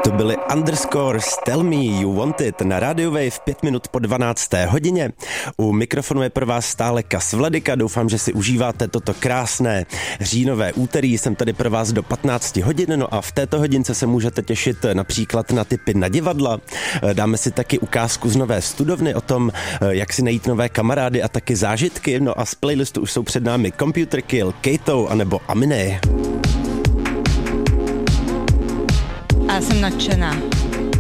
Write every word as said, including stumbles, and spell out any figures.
To byly Underscores, Tell Me You Want It na Radio Wave pět minut po dvanácté hodině. U mikrofonu je pro vás stále Kas Vladyka, doufám, že si užíváte toto krásné říjnové úterý. Jsem tady pro vás do patnácti hodin, no a v této hodince se můžete těšit například na tipy na divadla. Dáme si taky ukázku z nové studovny o tom, jak si najít nové kamarády a taky zážitky. No a z playlistu už jsou před námi Computer Kill, Kato anebo Amine. A jsem nadšená.